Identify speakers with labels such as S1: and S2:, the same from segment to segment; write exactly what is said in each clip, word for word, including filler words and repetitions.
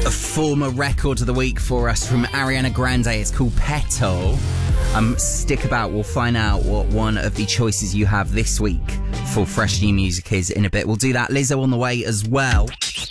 S1: A former record of the week for us from Ariana Grande. It's called Petal. Um, stick about. We'll find out what one of the choices you have this week for fresh new music is in a bit. We'll do that. Lizzo on the way as well.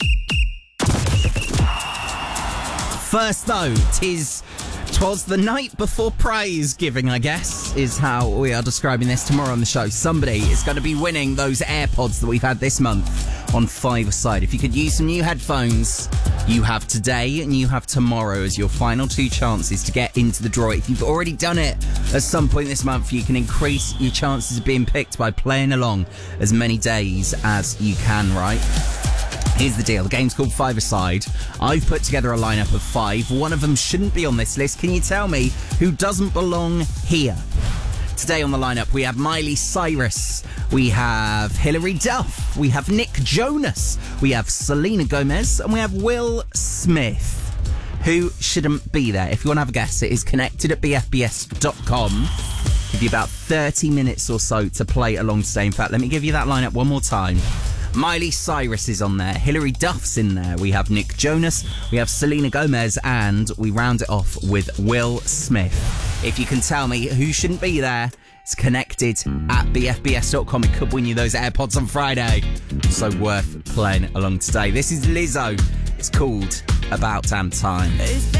S1: First though, tis... Twas the night before prize giving, I guess, is how we are describing this tomorrow on the show. Somebody is going to be winning those AirPods that we've had this month on Five-A-Side. If you could use some new headphones, you have today and you have tomorrow as your final two chances to get into the draw. If you've already done it at some point this month, you can increase your chances of being picked by playing along as many days as you can, right? Here's the deal. The game's called Five-A-Side. I've put together a lineup of five. One of them shouldn't be on this list. Can you tell me who doesn't belong here? Today on the lineup, we have Miley Cyrus. We have Hilary Duff. We have Nick Jonas. We have Selena Gomez. And we have Will Smith. Who shouldn't be there? If you want to have a guess, it is connected at b f b s dot com. Give you about thirty minutes or so to play along today. In fact, let me give you that lineup one more time. Miley Cyrus is on there. Hilary Duff's in there. We have Nick Jonas. We have Selena Gomez. And we round it off with Will Smith. If you can tell me who shouldn't be there, it's connected at b f b s dot com. It could win you those AirPods on Friday. So worth playing along today. This is Lizzo. It's called About Damn Time.